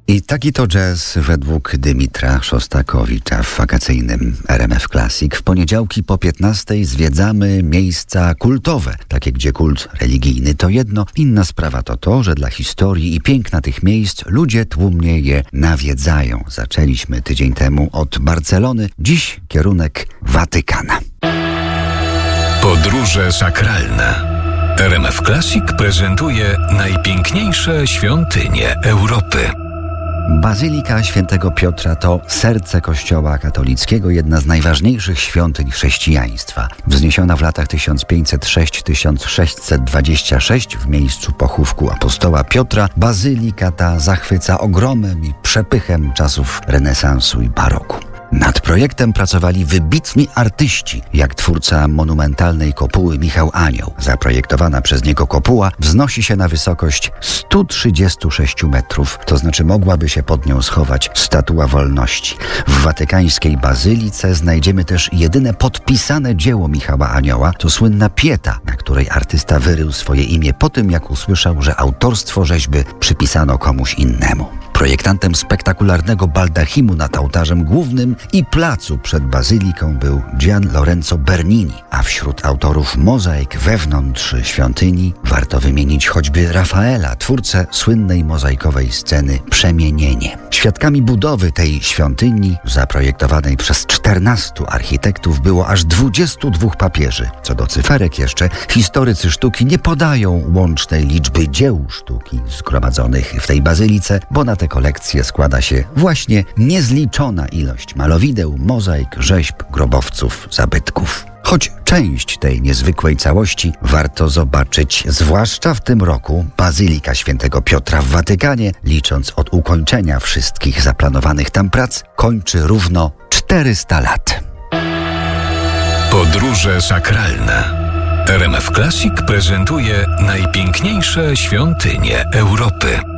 I taki to jazz według Dymitra Szostakowicza w wakacyjnym RMF Classic. W poniedziałki po 15:00 zwiedzamy miejsca kultowe, takie gdzie kult religijny to jedno. Inna sprawa to to, że dla historii i piękna tych miejsc ludzie tłumnie je nawiedzają. Zaczęliśmy tydzień temu od Barcelony, dziś kierunek Watykana. Podróże sakralne. RMF Classic prezentuje najpiękniejsze świątynie Europy. Bazylika Świętego Piotra to serce Kościoła katolickiego, jedna z najważniejszych świątyń chrześcijaństwa. Wzniesiona w latach 1506-1626 w miejscu pochówku apostoła Piotra, bazylika ta zachwyca ogromem i przepychem czasów renesansu i baroku. Nad projektem pracowali wybitni artyści, jak twórca monumentalnej kopuły Michał Anioł. Zaprojektowana przez niego kopuła wznosi się na wysokość 136 metrów, to znaczy mogłaby się pod nią schować Statua Wolności. W watykańskiej bazylice znajdziemy też jedyne podpisane dzieło Michała Anioła, to słynna Pieta, na której artysta wyrył swoje imię po tym, jak usłyszał, że autorstwo rzeźby przypisano komuś innemu. Projektantem spektakularnego baldachimu nad ołtarzem głównym i placu przed bazyliką był Gian Lorenzo Bernini, a wśród autorów mozaik wewnątrz świątyni warto wymienić choćby Rafaela, twórcę słynnej mozaikowej sceny Przemienienie. Świadkami budowy tej świątyni, zaprojektowanej przez 14 architektów, było aż 22 papieży. Co do cyferek jeszcze, historycy sztuki nie podają łącznej liczby dzieł sztuki zgromadzonych w tej bazylice, bo na tę kolekcję składa się właśnie niezliczona ilość malowideł, mozaik, rzeźb, grobowców, zabytków. Choć część tej niezwykłej całości warto zobaczyć, zwłaszcza w tym roku, Bazylika Świętego Piotra w Watykanie, licząc od ukończenia wszystkich zaplanowanych tam prac, kończy równo 400 lat. Podróże sakralne. RMF Classic prezentuje najpiękniejsze świątynie Europy.